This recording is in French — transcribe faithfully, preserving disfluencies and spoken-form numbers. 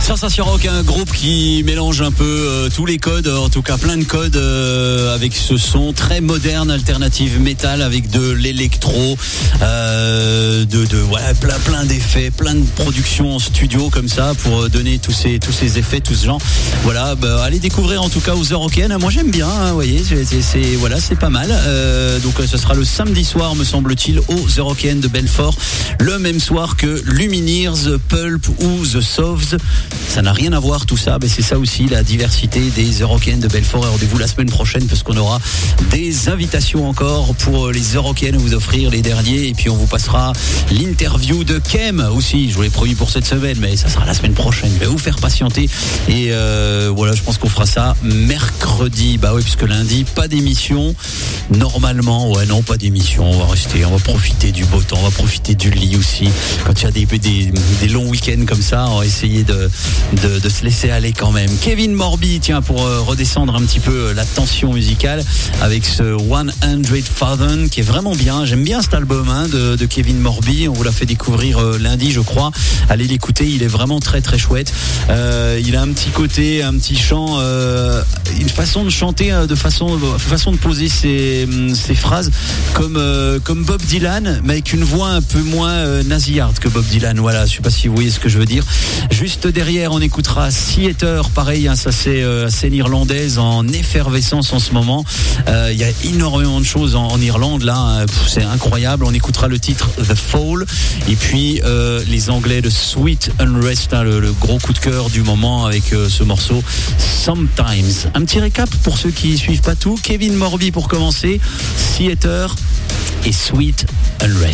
Sensation Rock, un groupe qui mélange un peu euh, tous les codes, en tout cas plein de codes euh, avec ce son très moderne, alternative metal avec de l'électro, euh, de, de voilà plein plein d'effets, plein de productions en studio comme ça pour donner tous ces tous ces effets, tout ce genre. Voilà, bah, allez découvrir en tout cas aux The Rockiennes. Moi j'aime bien, hein, vous voyez, c'est, c'est, c'est voilà, c'est pas mal. Euh, donc ce sera le samedi soir, me semble-t-il, aux The Rockiennes de Belfort, le même soir que Lumineers, Pulp ou The Sovs. Ça n'a rien à voir tout ça, mais c'est ça aussi la diversité des The Rockiennes de Belfort. Et rendez-vous la semaine prochaine parce qu'on aura des invitations encore pour les The Rockiennes à vous offrir les derniers. Et puis on vous passera l'interview de Kem aussi. Je vous l'ai promis pour cette semaine, mais ça sera la semaine prochaine. Je vais vous faire patienter. Et euh, voilà, je pense qu'on fera ça mercredi. Bah oui, puisque lundi, pas d'émission. Normalement, ouais, non, pas d'émission. On va rester, on va profiter du beau temps, on va profiter du lit aussi. Quand il y a des, des, des longs week-ends comme ça, on va essayer de, de, de se laisser aller quand même. Kevin Morby, tiens, pour euh, redescendre un petit peu euh, la tension musicale avec ce one hundred thousand qui est vraiment bien. J'aime bien cet album hein, de, de Kevin Morby. On vous l'a fait découvrir euh, lundi, je crois. Allez l'écouter, il est vraiment très très chouette. Euh, il a un petit côté, un petit chant, euh, une façon de chanter, de façon, de façon de poser ses, ses phrases comme euh, comme Bob Dylan, mais avec une voix un peu moins euh, nasillarde que Bob Dylan. Voilà, je sais pas si vous voyez ce que je veux dire. Juste derrière, on écoutera Theater, pareil, hein, ça c'est euh, scène irlandaise en effervescence en ce moment. Il euh, y a énormément de choses en, en Irlande là, hein, pff, c'est incroyable. On écoutera le titre The Fall et puis euh, les Anglais de Sweet Unrest, hein, le, le gros coup de cœur du moment avec euh, ce morceau Sometimes. Un petit récap pour ceux qui suivent pas tout. Kevin Morby pour commencer, Theater et Sweet Unrest.